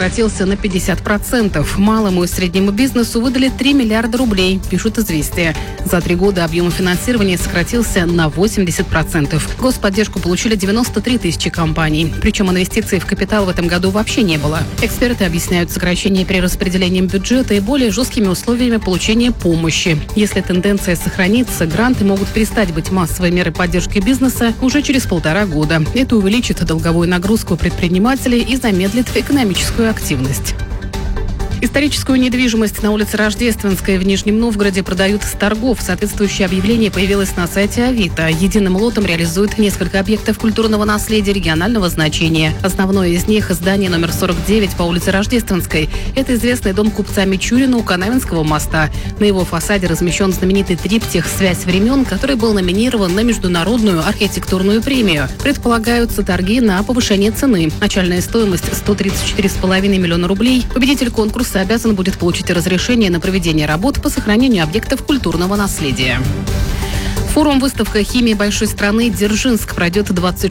сократился на 50%. Малому и среднему бизнесу выдали 3 миллиарда рублей, пишут «Известия». За 3 года объем финансирования сократился на 80%. Господдержку получили 93 тысячи компаний. Причем инвестиций в капитал в этом году вообще не было. Эксперты объясняют сокращение перераспределением бюджета и более жесткими условиями получения помощи. Если тенденция сохранится, гранты могут перестать быть массовой мерой поддержки бизнеса уже через 1,5 года. Это увеличит долговую нагрузку предпринимателей и замедлит экономическую активность. Историческую недвижимость на улице Рождественской в Нижнем Новгороде продают с торгов. Соответствующее объявление появилось на сайте Авито. Единым лотом реализуют несколько объектов культурного наследия регионального значения. Основное из них – здание номер 49 по улице Рождественской. Это известный дом купца Мичурина у Канавинского моста. На его фасаде размещен знаменитый триптих «Связь времен», который был номинирован на международную архитектурную премию. Предполагаются торги на повышение цены. Начальная стоимость – 134,5 миллиона рублей. Победитель конкурса обязан будет получить разрешение на проведение работ по сохранению объектов культурного наследия. Форум-выставка химии большой страны «Дзержинск» пройдет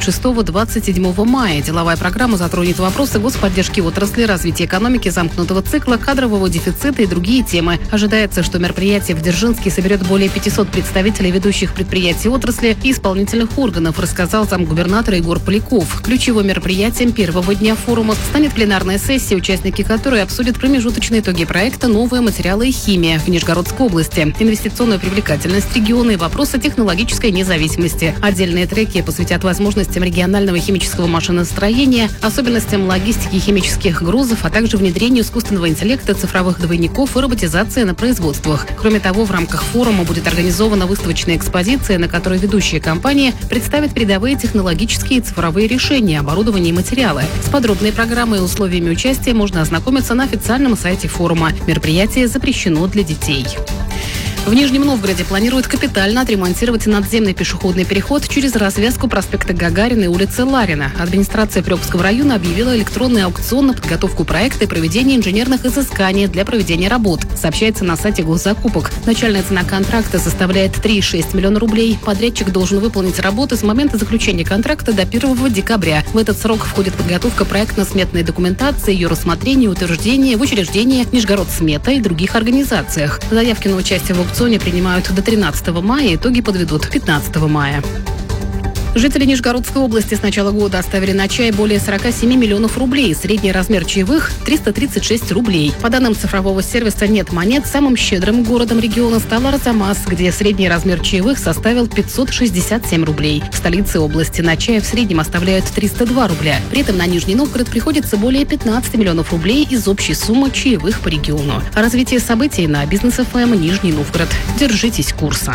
26-27 мая. Деловая программа затронет вопросы господдержки отрасли, развития экономики, замкнутого цикла, кадрового дефицита и другие темы. Ожидается, что мероприятие в Дзержинске соберет более 500 представителей ведущих предприятий отрасли и исполнительных органов, рассказал замгубернатора Егор Поляков. Ключевым мероприятием первого дня форума станет пленарная сессия, участники которой обсудят промежуточные итоги проекта «Новые материалы и химия» в Нижегородской области, инвестиционную привлекательность региона и вопросы технологической независимости. Отдельные треки посвятят возможностям регионального химического машиностроения, особенностям логистики химических грузов, а также внедрению искусственного интеллекта, цифровых двойников и роботизации на производствах. Кроме того, в рамках форума будет организована выставочная экспозиция, на которой ведущие компании представят передовые технологические и цифровые решения, оборудование и материалы. С подробной программой и условиями участия можно ознакомиться на официальном сайте форума. Мероприятие запрещено для детей. В Нижнем Новгороде планируют капитально отремонтировать надземный пешеходный переход через развязку проспекта Гагарина и улицы Ларина. Администрация Приобского района объявила электронный аукцион на подготовку проекта и проведение инженерных изысканий для проведения работ. Сообщается на сайте госзакупок. Начальная цена контракта составляет 3,6 миллиона рублей. Подрядчик должен выполнить работы с момента заключения контракта до 1 декабря. В этот срок входит подготовка проектно-сметной документации, ее рассмотрение и утверждение в учреждении Нижегородсмета и других организациях. Заявки на участие в аукционе принимают до 13 мая, итоги подведут 15 мая. Жители Нижегородской области с начала года оставили на чай более 47 миллионов рублей. Средний размер чаевых – 336 рублей. По данным цифрового сервиса «Нет монет», самым щедрым городом региона стал Арзамас, где средний размер чаевых составил 567 рублей. В столице области на чай в среднем оставляют 302 рубля. При этом на Нижний Новгород приходится более 15 миллионов рублей из общей суммы чаевых по региону. Развитие событий на Бизнес ФМ Нижний Новгород. Держитесь курса.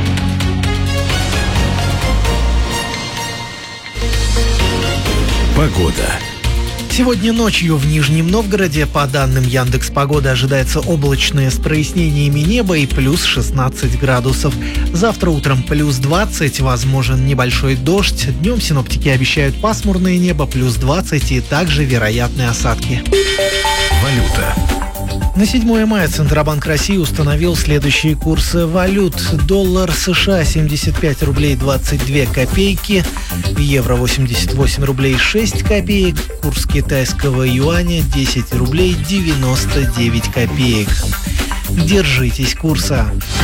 Погода. Сегодня ночью в Нижнем Новгороде, по данным Яндекс.Погоды, ожидается облачное с прояснениями неба и плюс 16 градусов. Завтра утром плюс 20, возможен небольшой дождь. Днем синоптики обещают пасмурное небо, плюс 20 и также вероятны осадки. Валюта. На 7 мая Центробанк России установил следующие курсы валют. Доллар США 75 рублей 22 копейки, евро 88 рублей 6 копеек, курс китайского юаня 10 рублей 99 копеек. Держитесь курса.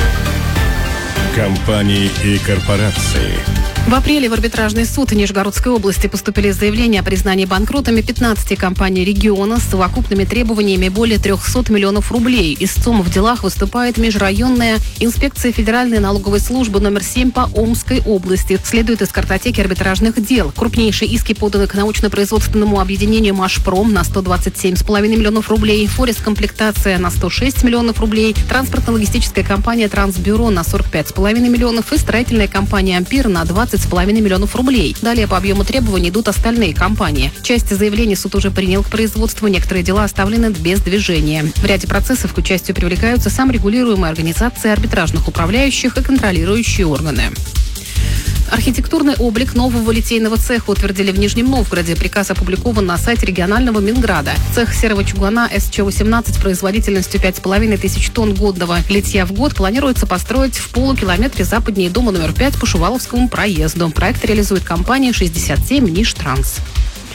Компании и корпорации. В апреле в арбитражный суд Нижегородской области поступили заявления о признании банкротами 15 компаний региона с совокупными требованиями более 300 миллионов рублей. Истцом в делах выступает межрайонная инспекция Федеральной налоговой службы номер 7 по Омской области. Следует из картотеки арбитражных дел. Крупнейшие иски поданы к научно-производственному объединению «Машпром» на 127,5 миллионов рублей, «Форест-комплектация» на 106 миллионов рублей, транспортно-логистическая компания «Трансбюро» на 45,5 миллионов и строительная компания «Ампир» на 20,5 миллионов рублей. Далее по объему требований идут остальные компании. Часть заявлений суд уже принял к производству, некоторые дела оставлены без движения. В ряде процессов к участию привлекаются саморегулируемые организации арбитражных управляющих и контролирующие органы. Архитектурный облик нового литейного цеха утвердили в Нижнем Новгороде. Приказ опубликован на сайте регионального Минграда. Цех серого чугуна СЧ-18 производительностью 5500 тонн годного литья в год планируется построить в полукилометре западнее дома номер 5 по Шуваловскому проезду. Проект реализует компания 67 «Нижтранс».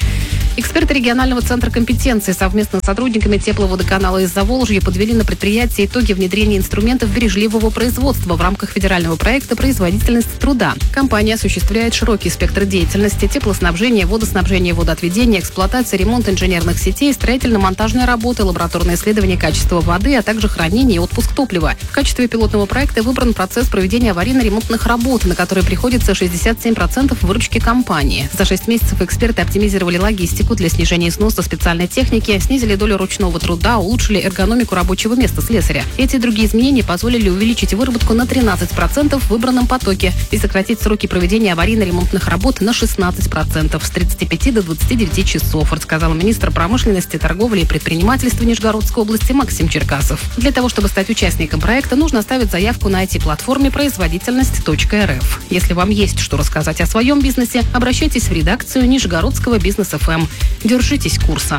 Эксперты регионального центра компетенции совместно с сотрудниками тепловодоканала из Заволжья подвели на предприятии итоги внедрения инструментов бережливого производства в рамках федерального проекта «Производительность труда». Компания осуществляет широкий спектр деятельности: теплоснабжение, водоснабжение, водоотведение, эксплуатация, ремонт инженерных сетей, строительно-монтажные работы, лабораторные исследования качества воды, а также хранение и отпуск топлива. В качестве пилотного проекта выбран процесс проведения аварийно-ремонтных работ, на которые приходится 67% выручки компании. За 6 месяцев эксперты оптимизировали логистику для снижения износа специальной техники, снизили долю ручного труда, улучшили эргономику рабочего места слесаря. Эти и другие изменения позволили увеличить выработку на 13% в выбранном потоке и сократить сроки проведения аварийно-ремонтных работ на 16% с 35 до 29 часов, рассказал министр промышленности, торговли и предпринимательства Нижегородской области Максим Черкасов. Для того, чтобы стать участником проекта, нужно оставить заявку на IT-платформе производительность.рф. Если вам есть что рассказать о своем бизнесе, обращайтесь в редакцию Нижегородского бизнес ФМ. Держитесь курса.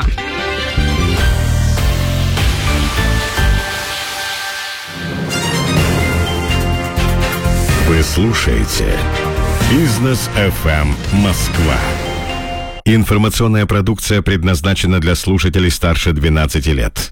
Вы слушаете «Бизнес ФМ Москва». Информационная продукция предназначена для слушателей старше 12 лет.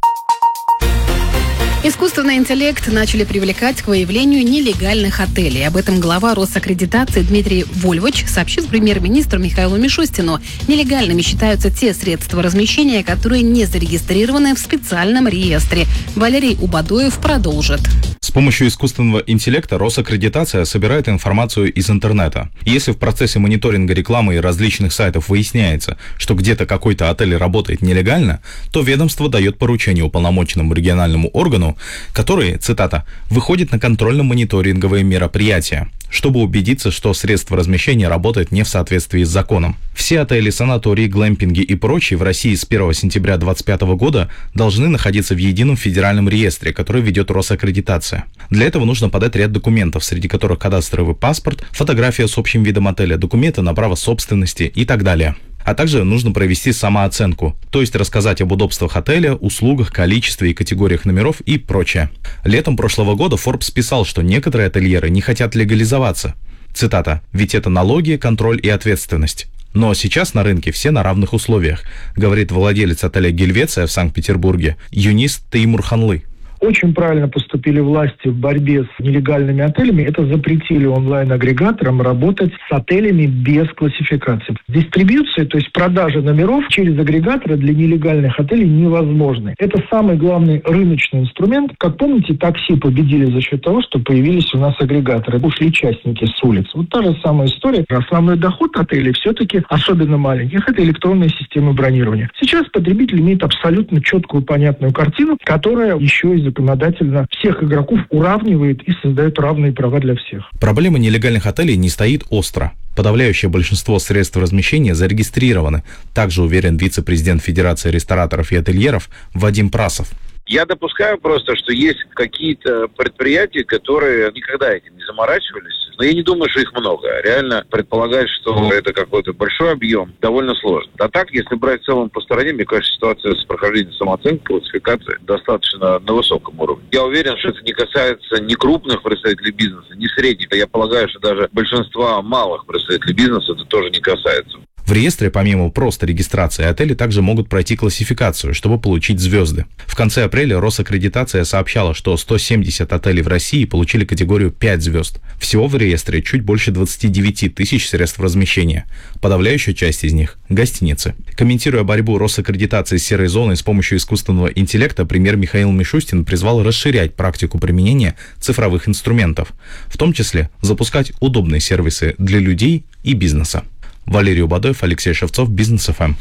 Искусственный интеллект начали привлекать к выявлению нелегальных отелей. Об этом глава Росаккредитации Дмитрий Вольвач сообщил премьер-министру Михаилу Мишустину. Нелегальными считаются те средства размещения, которые не зарегистрированы в специальном реестре. Валерий Убадоев продолжит. С помощью искусственного интеллекта Росаккредитация собирает информацию из интернета. Если в процессе мониторинга рекламы и различных сайтов выясняется, что где-то какой-то отель работает нелегально, то ведомство дает поручение уполномоченному региональному органу, который, цитата, «выходит на контрольно-мониторинговые мероприятия», чтобы убедиться, что средства размещения работают не в соответствии с законом. Все отели, санатории, глэмпинги и прочие в России с 1 сентября 2025 года должны находиться в едином федеральном реестре, который ведет Росаккредитация. Для этого нужно подать ряд документов, среди которых кадастровый паспорт, фотография с общим видом отеля, документы на право собственности и так далее. А также нужно провести самооценку, то есть рассказать об удобствах отеля, услугах, количестве и категориях номеров и прочее. Летом прошлого года Forbes писал, что некоторые ательеры не хотят легализоваться. Цитата: «Ведь это налоги, контроль и ответственность». Но сейчас на рынке все на равных условиях, говорит владелец отеля «Гельвеция» в Санкт-Петербурге Юнис Теймурханлы. Очень правильно поступили власти в борьбе с нелегальными отелями. Это запретили онлайн-агрегаторам работать с отелями без классификации. Дистрибьюция, то есть продажа номеров через агрегаторы для нелегальных отелей невозможны. Это самый главный рыночный инструмент. Как помните, такси победили за счет того, что появились у нас агрегаторы. Ушли частники с улиц. Вот та же самая история. Основной доход отелей все-таки, особенно маленьких, это электронная система бронирования. Сейчас потребитель имеет абсолютно четкую, понятную картину, которая еще и законодательно всех игроков уравнивает и создает равные права для всех. Проблема нелегальных отелей не стоит остро. Подавляющее большинство средств размещения зарегистрированы, также уверен вице-президент Федерации рестораторов и ательеров Вадим Прасов. Я допускаю просто, что есть какие-то предприятия, которые никогда этим не заморачивались. Но я не думаю, что их много. Реально предполагать, что это какой-то большой объем, довольно сложно. А так, если брать в целом по стороне, мне кажется, ситуация с прохождением самооценки, классификации достаточно на высоком уровне. Я уверен, что это не касается ни крупных представителей бизнеса, ни средних. Я полагаю, что даже большинства малых представителей бизнеса это тоже не касается. В реестре, помимо просто регистрации, отели также могут пройти классификацию, чтобы получить звезды. В конце апреля Росаккредитация сообщала, что 170 отелей в России получили категорию 5 звезд. Всего в реестре чуть больше 29 тысяч средств размещения. Подавляющая часть из них – гостиницы. Комментируя борьбу Росаккредитации с серой зоной с помощью искусственного интеллекта, премьер Михаил Мишустин призвал расширять практику применения цифровых инструментов, в том числе запускать удобные сервисы для людей и бизнеса. Валерий Убадоев, Алексей Шевцов, Бизнес ФМ.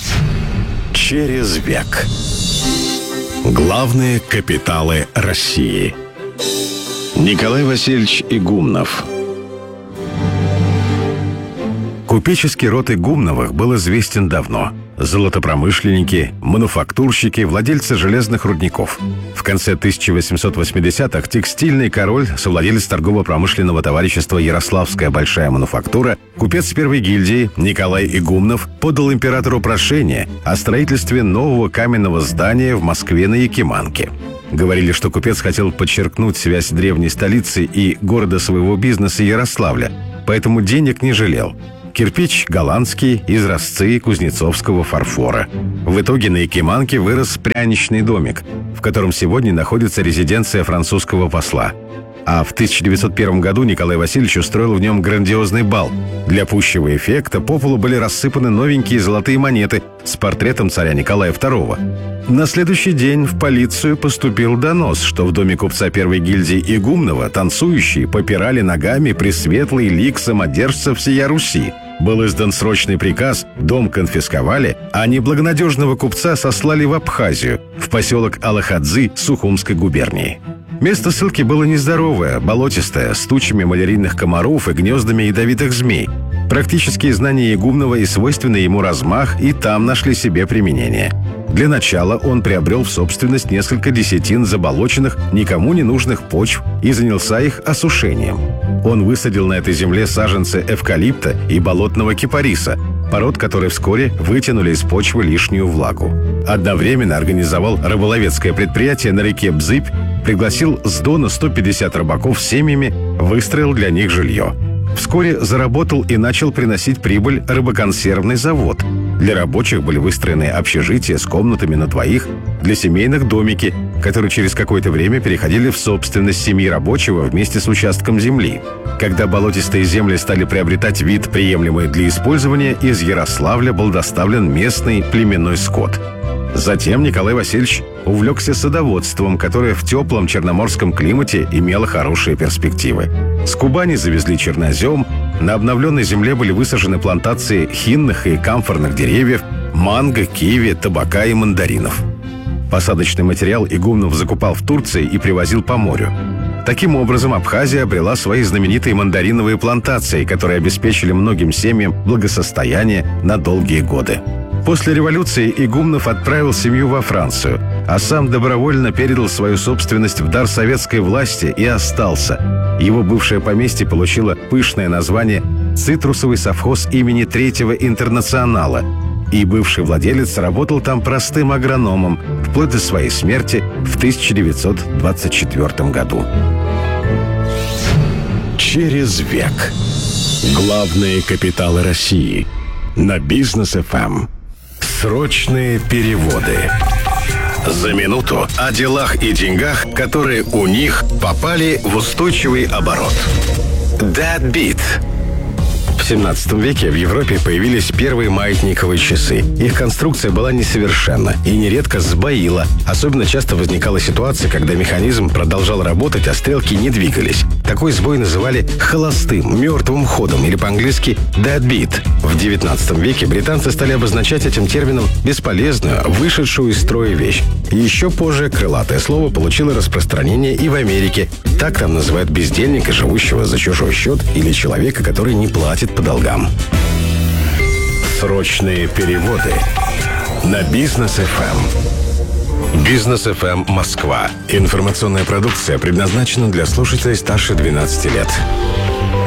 Через век. Главные капиталы России. Николай Васильевич Игумнов. Купеческий род Игумновых был известен давно. Золотопромышленники, мануфактурщики, владельцы железных рудников. В конце 1880-х текстильный король, совладелец торгово-промышленного товарищества «Ярославская большая мануфактура», купец первой гильдии Николай Игумнов подал императору прошение о строительстве нового каменного здания в Москве на Якиманке. Говорили, что купец хотел подчеркнуть связь древней столицы и города своего бизнеса Ярославля, поэтому денег не жалел. Кирпич голландский из разцы кузнецовского фарфора. В итоге на Якиманке вырос пряничный домик, в котором сегодня находится резиденция французского посла. А в 1901 году Николай Васильевич устроил в нем грандиозный бал. Для пущего эффекта по полу были рассыпаны новенькие золотые монеты с портретом царя Николая II. На следующий день в полицию поступил донос, что в доме купца первой гильдии Игумнова танцующие попирали ногами пресветлый лик самодержца всея Руси. Был издан срочный приказ, дом конфисковали, а неблагонадежного купца сослали в Абхазию, в поселок Алахадзы Сухумской губернии. Место ссылки было нездоровое, болотистое, с тучами малярийных комаров и гнездами ядовитых змей. Практические знания Игумнова и свойственный ему размах и там нашли себе применение. Для начала он приобрел в собственность несколько десятин заболоченных, никому не нужных почв и занялся их осушением. Он высадил на этой земле саженцы эвкалипта и болотного кипариса, пород, которые вскоре вытянули из почвы лишнюю влагу. Одновременно организовал рыболовецкое предприятие на реке Бзыбь, пригласил с Дона 150 рыбаков с семьями, выстроил для них жилье. Вскоре заработал и начал приносить прибыль рыбоконсервный завод. Для рабочих были выстроены общежития с комнатами на двоих, для семейных домики, которые через какое-то время переходили в собственность семьи рабочего вместе с участком земли. Когда болотистые земли стали приобретать вид, приемлемый для использования, из Ярославля был доставлен местный племенной скот. Затем Николай Васильевич увлекся садоводством, которое в теплом черноморском климате имело хорошие перспективы. С Кубани завезли чернозем, на обновленной земле были высажены плантации хинных и камфорных деревьев, манго, киви, табака и мандаринов. Посадочный материал Игумнов закупал в Турции и привозил по морю. Таким образом, Абхазия обрела свои знаменитые мандариновые плантации, которые обеспечили многим семьям благосостояние на долгие годы. После революции Игумнов отправил семью во Францию, а сам добровольно передал свою собственность в дар советской власти и остался. Его бывшее поместье получило пышное название «Цитрусовый совхоз имени Третьего Интернационала», и бывший владелец работал там простым агрономом вплоть до своей смерти в 1924 году. Через век. Главные капиталы России. На Бизнес ФМ. Срочные переводы. За минуту о делах и деньгах, которые у них попали в устойчивый оборот. Deadbeat. В 17 веке в Европе появились первые маятниковые часы. Их конструкция была несовершенна и нередко сбоила. Особенно часто возникала ситуация, когда механизм продолжал работать, а стрелки не двигались. Такой сбой называли холостым, мертвым ходом, или по-английски deadbeat. В 19 веке британцы стали обозначать этим термином бесполезную, вышедшую из строя вещь. Еще позже крылатое слово получило распространение и в Америке. Так там называют бездельника, живущего за чужой счет, или человека, который не платит по долгам. Срочные переводы на Бизнес ФМ. Бизнес ФМ Москва. Информационная продукция предназначена для слушателей старше 12 лет.